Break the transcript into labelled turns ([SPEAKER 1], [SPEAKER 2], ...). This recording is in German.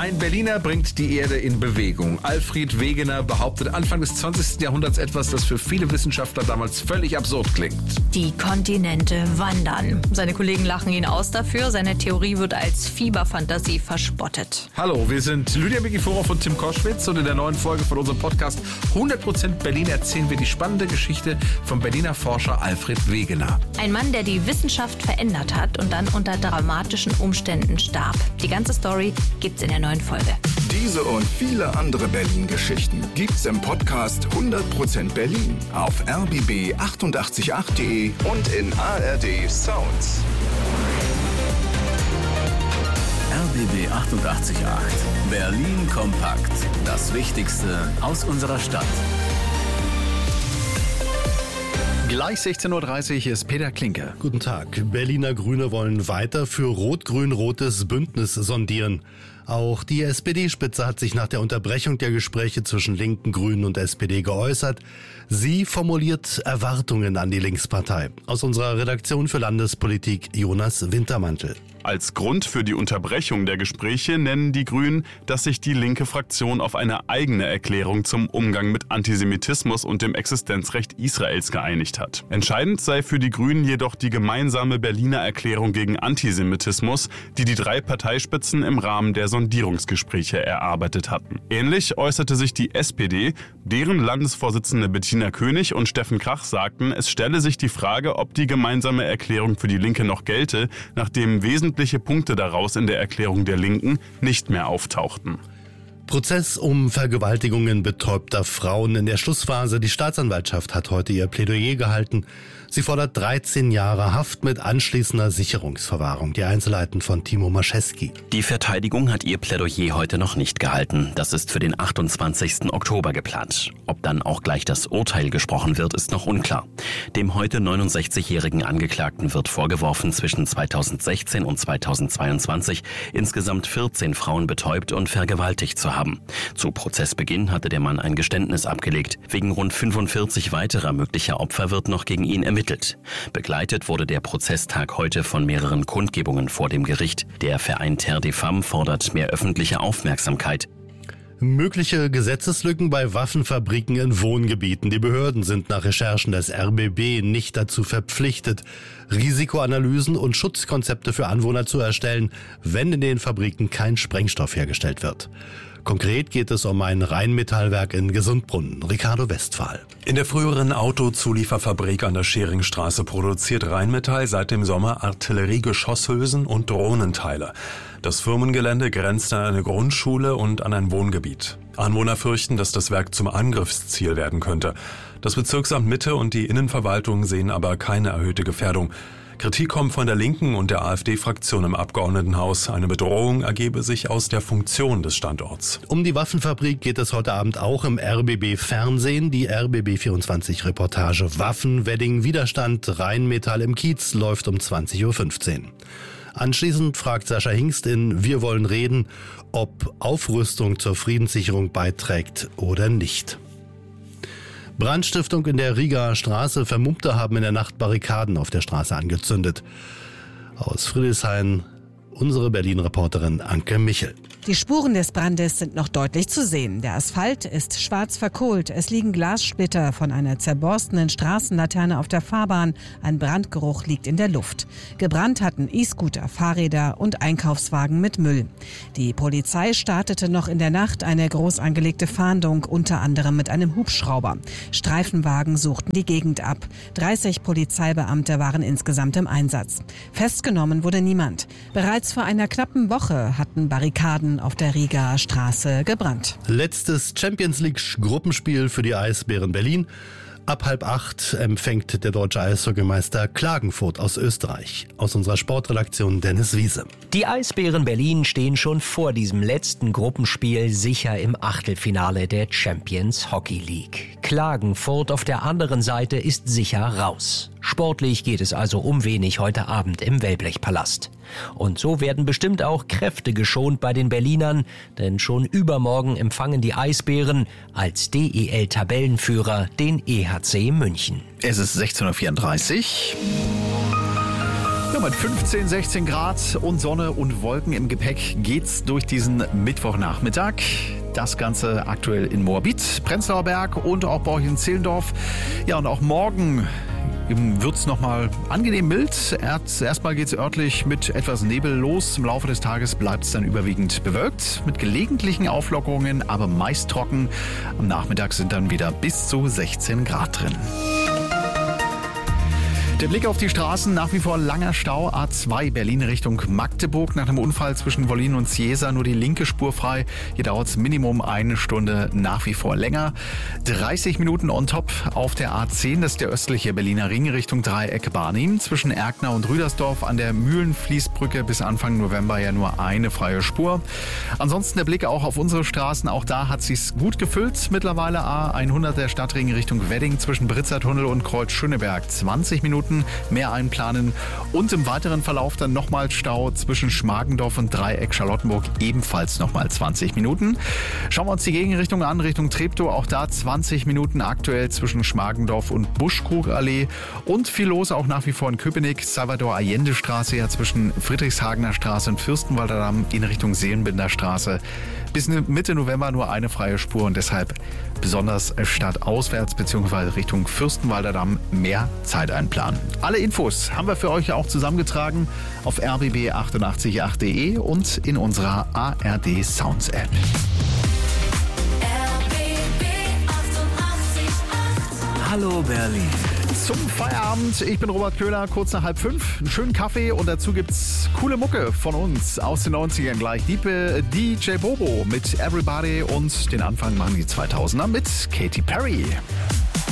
[SPEAKER 1] Ein Berliner bringt die Erde in Bewegung. Alfred Wegener behauptet Anfang des 20. Jahrhunderts etwas, das für viele Wissenschaftler damals völlig absurd klingt.
[SPEAKER 2] Die Kontinente wandern. Seine Kollegen lachen ihn aus dafür. Seine Theorie wird als Fieberfantasie verspottet.
[SPEAKER 1] Hallo, wir sind Lydia Mikiforov und Tim Koschwitz und in der neuen Folge von unserem Podcast 100% Berlin erzählen wir die spannende Geschichte vom Berliner Forscher Alfred Wegener.
[SPEAKER 2] Ein Mann, der die Wissenschaft verändert hat und dann unter dramatischen Umständen starb. Die ganze Story gibt's in der neuen Folge.
[SPEAKER 3] Diese und viele andere Berlin-Geschichten gibt's im Podcast 100% Berlin auf rbb888.de und in ARD Sounds.
[SPEAKER 4] RBB 88.8. Berlin kompakt. Das Wichtigste aus unserer Stadt.
[SPEAKER 1] Gleich 16.30 Uhr ist Peter Klinke.
[SPEAKER 5] Guten Tag. Berliner Grüne wollen weiter für rot-grün-rotes Bündnis sondieren. Auch die SPD-Spitze hat sich nach der Unterbrechung der Gespräche zwischen Linken, Grünen und SPD geäußert. Sie formuliert Erwartungen an die Linkspartei. Aus unserer Redaktion für Landespolitik Jonas Wintermantel.
[SPEAKER 6] Als Grund für die Unterbrechung der Gespräche nennen die Grünen, dass sich die linke Fraktion auf eine eigene Erklärung zum Umgang mit Antisemitismus und dem Existenzrecht Israels geeinigt hat. Entscheidend sei für die Grünen jedoch die gemeinsame Berliner Erklärung gegen Antisemitismus, die die drei Parteispitzen im Rahmen der Sondierungsgespräche erarbeitet hatten. Ähnlich äußerte sich die SPD, deren Landesvorsitzende Bettina König und Steffen Krach sagten, es stelle sich die Frage, ob die gemeinsame Erklärung für die Linke noch gelte, nachdem wesentliche Punkte daraus in der Erklärung der Linken nicht mehr auftauchten.
[SPEAKER 5] Prozess um Vergewaltigungen betäubter Frauen in der Schlussphase. Die Staatsanwaltschaft hat heute ihr Plädoyer gehalten. Sie fordert 13 Jahre Haft mit anschließender Sicherungsverwahrung. Die Einzelheiten von Timo Maschewski.
[SPEAKER 7] Die Verteidigung hat ihr Plädoyer heute noch nicht gehalten. Das ist für den 28. Oktober geplant. Ob dann auch gleich das Urteil gesprochen wird, ist noch unklar. Dem heute 69-jährigen Angeklagten wird vorgeworfen, zwischen 2016 und 2022 insgesamt 14 Frauen betäubt und vergewaltigt zu haben. Zu Prozessbeginn hatte der Mann ein Geständnis abgelegt. Wegen rund 45 weiterer möglicher Opfer wird noch gegen ihn ermittelt. Begleitet wurde der Prozesstag heute von mehreren Kundgebungen vor dem Gericht. Der Verein Terre des Femmes fordert mehr öffentliche Aufmerksamkeit.
[SPEAKER 5] Mögliche Gesetzeslücken bei Waffenfabriken in Wohngebieten. Die Behörden sind nach Recherchen des RBB nicht dazu verpflichtet, Risikoanalysen und Schutzkonzepte für Anwohner zu erstellen, wenn in den Fabriken kein Sprengstoff hergestellt wird. Konkret geht es um ein Rheinmetallwerk in Gesundbrunnen. Ricardo Westphal.
[SPEAKER 8] In der früheren Autozulieferfabrik an der Scheringstraße produziert Rheinmetall seit dem Sommer Artilleriegeschosshülsen und Drohnenteile. Das Firmengelände grenzt an eine Grundschule und an ein Wohngebiet. Anwohner fürchten, dass das Werk zum Angriffsziel werden könnte. Das Bezirksamt Mitte und die Innenverwaltung sehen aber keine erhöhte Gefährdung. Kritik kommt von der Linken und der AfD-Fraktion im Abgeordnetenhaus. Eine Bedrohung ergebe sich aus der Funktion des Standorts.
[SPEAKER 5] Um die Waffenfabrik geht es heute Abend auch im RBB-Fernsehen. Die RBB24-Reportage Waffen, Wedding, Widerstand, Rheinmetall im Kiez läuft um 20.15 Uhr. Anschließend fragt Sascha Hingst in Wir wollen reden, ob Aufrüstung zur Friedenssicherung beiträgt oder nicht. Brandstiftung in der Rigaer Straße. Vermummte haben in der Nacht Barrikaden auf der Straße angezündet. Aus Friedrichshain unsere Berlin-Reporterin Anke Michel.
[SPEAKER 9] Die Spuren des Brandes sind noch deutlich zu sehen. Der Asphalt ist schwarz verkohlt. Es liegen Glassplitter von einer zerborstenen Straßenlaterne auf der Fahrbahn. Ein Brandgeruch liegt in der Luft. Gebrannt hatten E-Scooter, Fahrräder und Einkaufswagen mit Müll. Die Polizei startete noch in der Nacht eine groß angelegte Fahndung, unter anderem mit einem Hubschrauber. Streifenwagen suchten die Gegend ab. 30 Polizeibeamte waren insgesamt im Einsatz. Festgenommen wurde niemand. Bereits vor einer knappen Woche hatten Barrikaden auf der Rigaer Straße gebrannt.
[SPEAKER 5] Letztes Champions-League-Gruppenspiel für die Eisbären Berlin. Ab 7:30 empfängt der deutsche Eishockeymeister Klagenfurt aus Österreich. Aus unserer Sportredaktion Dennis Wiese.
[SPEAKER 10] Die Eisbären Berlin stehen schon vor diesem letzten Gruppenspiel sicher im Achtelfinale der Champions Hockey League. Klagenfurt auf der anderen Seite ist sicher raus. Sportlich geht es also um wenig heute Abend im Wellblechpalast. Und so werden bestimmt auch Kräfte geschont bei den Berlinern, denn schon übermorgen empfangen die Eisbären als DEL-Tabellenführer den EHC München.
[SPEAKER 1] Es ist 16.34 Uhr.
[SPEAKER 11] Ja, mit 15, 16 Grad und Sonne und Wolken im Gepäck geht's durch diesen Mittwochnachmittag. Das Ganze aktuell in Moabit, Prenzlauer Berg und auch bei euch in Zehlendorf. Ja, und auch morgen wird es nochmal angenehm mild. Erstmal geht es örtlich mit etwas Nebel los. Im Laufe des Tages bleibt es dann überwiegend bewölkt mit gelegentlichen Auflockerungen, aber meist trocken. Am Nachmittag sind dann wieder bis zu 16 Grad drin. Der Blick auf die Straßen, nach wie vor langer Stau, A2 Berlin Richtung Magdeburg. Nach einem Unfall zwischen Wollin und Ciesa nur die linke Spur frei. Hier dauert es Minimum 1 Stunde, nach wie vor länger. 30 Minuten on top auf der A10, das ist der östliche Berliner Ring Richtung Dreieck Barnim. Zwischen Erkner und Rüdersdorf an der Mühlenfließbrücke bis Anfang November ja nur eine freie Spur. Ansonsten der Blick auch auf unsere Straßen, auch da hat sich's gut gefüllt. Mittlerweile A100 der Stadtring Richtung Wedding zwischen Britzertunnel und Kreuz Schöneberg. 20 Minuten mehr einplanen und im weiteren Verlauf dann nochmal Stau zwischen Schmargendorf und Dreieck Charlottenburg, ebenfalls nochmal 20 Minuten. Schauen wir uns die Gegenrichtung an, Richtung Treptow, auch da 20 Minuten aktuell zwischen Schmargendorf und Buschkrugallee und viel los auch nach wie vor in Köpenick, Salvador-Allende-Straße ja zwischen Friedrichshagener Straße und Fürstenwalder Damm in Richtung Seelenbinder Straße. Bis Mitte November nur eine freie Spur und deshalb besonders stadtauswärts bzw. Richtung Fürstenwalder Damm mehr Zeit einplanen. Alle Infos haben wir für euch auch zusammengetragen auf rbb888.de und in unserer ARD Sounds App.
[SPEAKER 4] Hallo Berlin.
[SPEAKER 11] Zum Feierabend, ich bin Robert Köhler, kurz nach 4:30, einen schönen Kaffee und dazu gibt's coole Mucke von uns aus den 90ern gleich. DJ Bobo mit Everybody und den Anfang machen die 2000er mit Katy Perry.